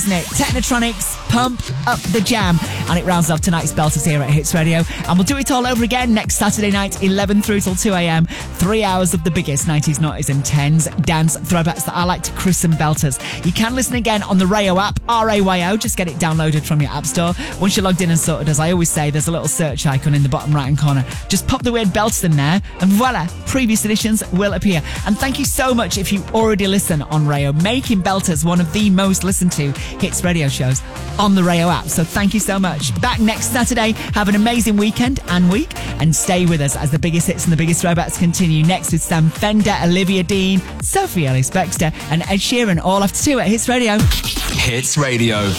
Isn't it? Technotronics, Pump Up the Jam. And it rounds off tonight's belters here at Hits Radio. And we'll do it all over again next Saturday night, 11 through till 2 a.m. 3 hours of the biggest 90s, 90s and 10s dance throwbacks that I like to christen belters. You can listen again on the Rayo app, R-A-Y-O. Just get it downloaded from your app store. Once you're logged in and sorted, as I always say, there's a little search icon in the bottom right-hand corner. Just pop the word belters in there and voila, previous editions will appear. And thank you so much if you already listen on Rayo, making belters one of the most listened to Hits Radio shows on the Rayo app. So thank you so much. Back next Saturday. Have an amazing weekend and week, and stay with us as the biggest hits and the biggest throwbacks continue. Next with Sam Fender, Olivia Dean, Sophie Ellis-Bextor and Ed Sheeran, all after 2 at Hits Radio. Hits Radio.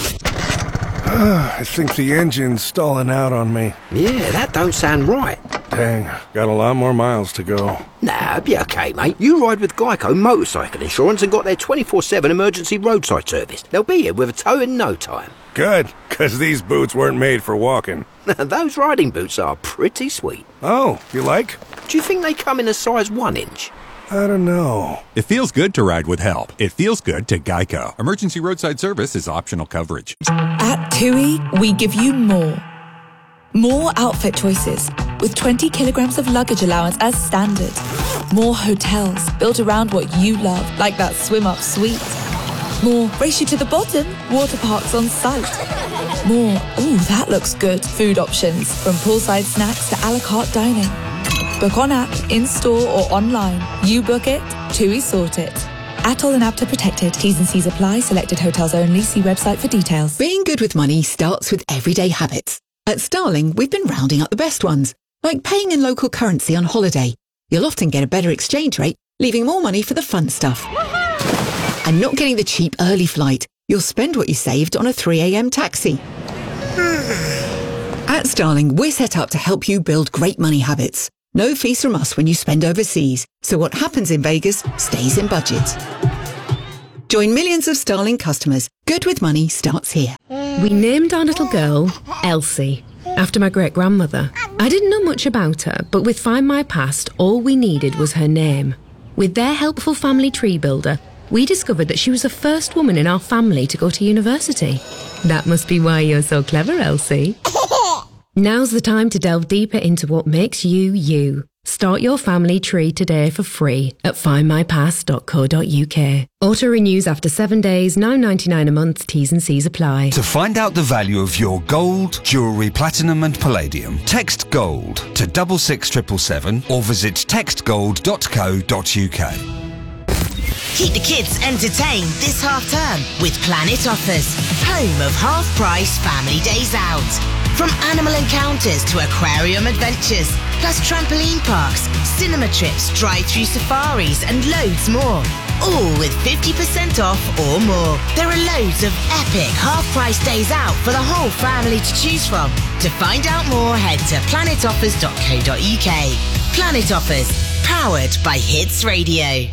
I think the engine's stalling out on me. Yeah, that don't sound right. Dang, got a lot more miles to go. Nah, be okay, mate. You ride with Geico Motorcycle Insurance and got their 24/7 emergency roadside service. They'll be here with a tow in no time. Good, because these boots weren't made for walking. Those riding boots are pretty sweet. Oh, you like? Do you think they come in a size 1 inch? I don't know. It feels good to ride with help. It feels good to Geico. Emergency roadside service is optional coverage. At TUI, we give you more. More outfit choices, with 20 kilograms of luggage allowance as standard. More hotels built around what you love, like that swim-up suite. More race you to the bottom, water parks on site. More, ooh, that looks good, food options, from poolside snacks to a la carte dining. Book on app, in-store or online. You book it, TUI sort it. Atoll and APTA protected. T's and C's apply. Selected hotels only. See website for details. Being good with money starts with everyday habits. At Starling, we've been rounding up the best ones, like paying in local currency on holiday. You'll often get a better exchange rate, leaving more money for the fun stuff. And not getting the cheap early flight. You'll spend what you saved on a 3 a.m. taxi. At Starling, we're set up to help you build great money habits. No fees from us when you spend overseas, so what happens in Vegas stays in budget. Join millions of Starling customers. Good with money starts here. We named our little girl Elsie, after my great-grandmother. I didn't know much about her, but with Find My Past, all we needed was her name. With their helpful family tree builder, we discovered that she was the first woman in our family to go to university. That must be why you're so clever, Elsie. Now's the time to delve deeper into what makes you, you. Start your family tree today for free at findmypast.co.uk. Auto renews after 7 days, £9.99 a month, T's and C's apply. To find out the value of your gold, jewellery, platinum and palladium, text GOLD to 66777 or visit textgold.co.uk. Keep the kids entertained this half-term with Planet Offers, home of half-price family days out. From animal encounters to aquarium adventures, plus trampoline parks, cinema trips, drive-through safaris and loads more. All with 50% off or more. There are loads of epic half-price days out for the whole family to choose from. To find out more, head to planetoffers.co.uk. Planet Offers, powered by Hits Radio.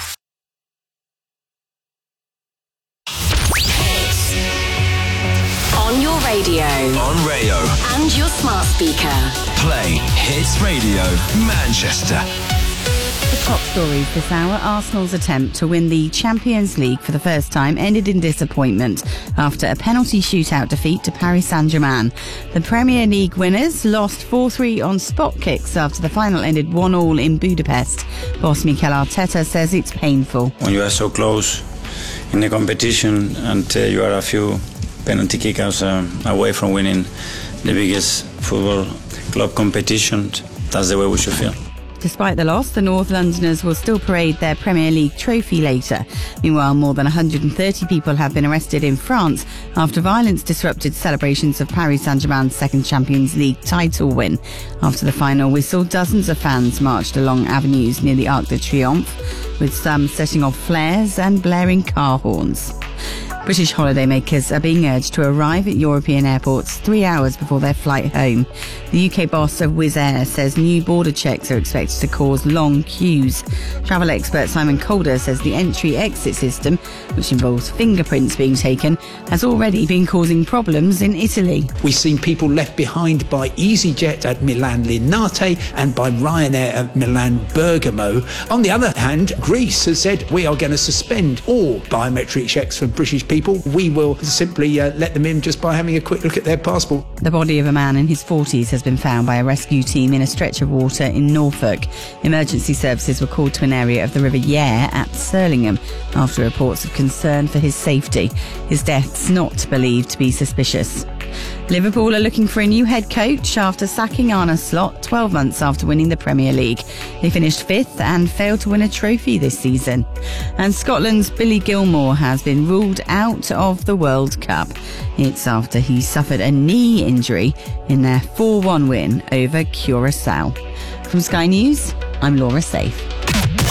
On your radio. On Rayo. And your smart speaker. Play Hits Radio Manchester. The top stories this hour. Arsenal's attempt to win the Champions League for the first time ended in disappointment after a penalty shootout defeat to Paris Saint-Germain. The Premier League winners lost 4-3 on spot kicks after the final ended 1-1 in Budapest. Boss Mikel Arteta says it's painful. When you are so close in a competition and you are a few penalty kickouts away from winning the biggest football club competition, that's the way we should feel. Despite the loss, the North Londoners will still parade their Premier League trophy later. Meanwhile, more than 130 people have been arrested in France after violence disrupted celebrations of Paris Saint-Germain's second Champions League title win. After the final whistle, dozens of fans marched along avenues near the Arc de Triomphe, with some setting off flares and blaring car horns. British holidaymakers are being urged to arrive at European airports 3 hours before their flight home. The UK boss of Wizz Air says new border checks are expected to cause long queues. Travel expert Simon Calder says the entry-exit system, which involves fingerprints being taken, has already been causing problems in Italy. We've seen people left behind by EasyJet at Milan Linate and by Ryanair at Milan Bergamo. On the other hand, Greece has said we are going to suspend all biometric checks for British people people, we will simply let them in just by having a quick look at their passport. The body of a man in his 40s has been found by a rescue team in a stretch of water in Norfolk. Emergency services were called to an area of the River Yare at Surlingham after reports of concern for his safety. His death's not believed to be suspicious. Liverpool are looking for a new head coach after sacking Arne Slot 12 months after winning the Premier League. They finished 5th and failed to win a trophy this season. And Scotland's Billy Gilmour has been ruled out of the World Cup. It's after he suffered a knee injury in their 4-1 win over Curaçao. From Sky News, I'm Laura Safe.